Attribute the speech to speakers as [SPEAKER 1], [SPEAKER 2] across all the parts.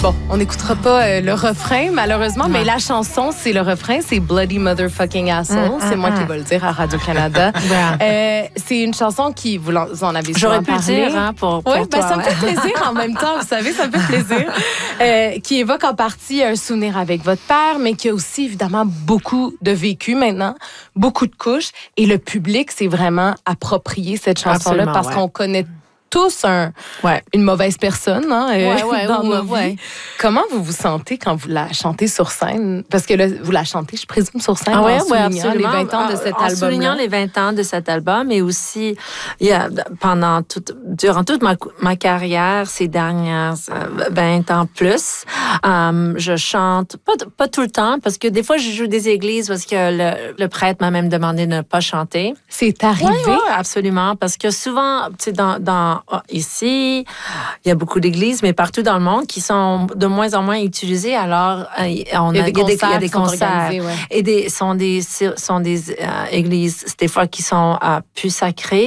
[SPEAKER 1] Bon, on n'écoutera pas le refrain, malheureusement, mais la chanson, c'est le refrain, c'est Bloody Motherfucking Asshole. C'est moi qui vais le dire à Radio-Canada. C'est une chanson qui, vous en avez souvent parlé.
[SPEAKER 2] J'aurais pu le dire, pour toi.
[SPEAKER 1] Ça me fait plaisir en même temps, vous savez, ça me fait plaisir. Qui évoque en partie un souvenir avec votre père, mais qui a aussi, évidemment, beaucoup de vécu maintenant, beaucoup de couches. Et le public s'est vraiment approprié cette chanson-là parce qu'on connaît tous une mauvaise personne dans nos vies. Comment vous vous sentez quand vous la chantez sur scène? Parce que là, vous la chantez, je présume, sur scène en soulignant les 20 ans de cet album-là. En
[SPEAKER 2] soulignant les 20 ans de cet album, mais aussi, durant toute ma carrière, ces dernières 20 ans plus, je chante, pas tout le temps, parce que des fois, je joue des églises parce que le prêtre m'a même demandé de ne pas chanter.
[SPEAKER 1] C'est arrivé?
[SPEAKER 2] Oui, absolument, parce que souvent, tu sais, ici, il y a beaucoup d'églises, mais partout dans le monde qui sont de moins en moins utilisées. Alors, il y a des concerts. Et sont des églises, des fois, qui sont plus sacrées,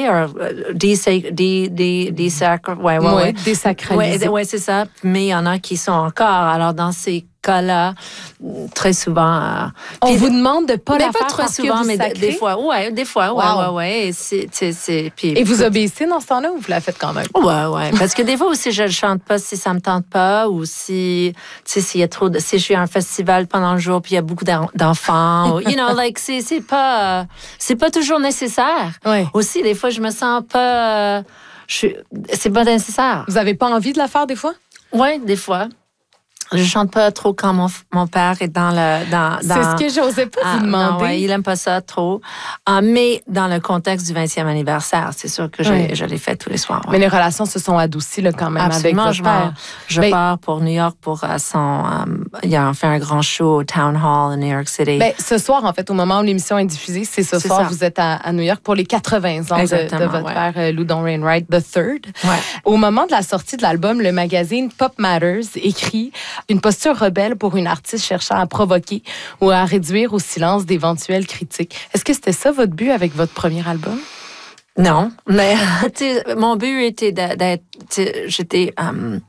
[SPEAKER 2] désacralisées. Oui, c'est ça. Mais il y en a qui sont encore. Alors, dans ces cas-là, très souvent.
[SPEAKER 1] On vous demande de pas la faire
[SPEAKER 2] très souvent, mais des fois, ouais.
[SPEAKER 1] Et vous obéissez dans ce temps-là ou vous la faites quand même?
[SPEAKER 2] Ouais. Parce que des fois aussi, je ne chante pas si ça me tente pas ou si, tu sais, s'il y a trop de, si je suis à un festival pendant le jour puis il y a beaucoup d'enfants, c'est pas toujours nécessaire.
[SPEAKER 1] Ouais.
[SPEAKER 2] Aussi, des fois, je me sens pas, c'est pas nécessaire.
[SPEAKER 1] Vous avez pas envie de la faire des fois?
[SPEAKER 2] Ouais, des fois. Je chante pas trop quand mon père est dans
[SPEAKER 1] c'est ce que j'osais pas vous demander.
[SPEAKER 2] Non, il aime pas ça trop. Mais dans le contexte du 20e anniversaire, c'est sûr que je l'ai fait tous les soirs. Ouais.
[SPEAKER 1] Mais les relations se sont adoucies là, quand même.
[SPEAKER 2] Absolument,
[SPEAKER 1] avec votre père.
[SPEAKER 2] Je pars pour New York pour son... il a fait un grand show au Town Hall à New York City.
[SPEAKER 1] Ce soir, en fait, au moment où l'émission est diffusée, c'est ce soir, vous êtes à New York pour les 80 ans de votre père, Loudon Wainwright III.
[SPEAKER 2] Ouais.
[SPEAKER 1] Au moment de la sortie de l'album, le magazine Pop Matters écrit une posture rebelle pour une artiste cherchant à provoquer ou à réduire au silence d'éventuelles critiques. Est-ce que c'était ça votre but avec votre premier album?
[SPEAKER 2] Non, mais mon but était d'être... J'étais...